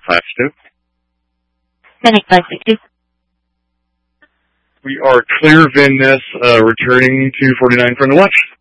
562. Medic 562. We are clear, Van Ness, returning to 49 from the watch.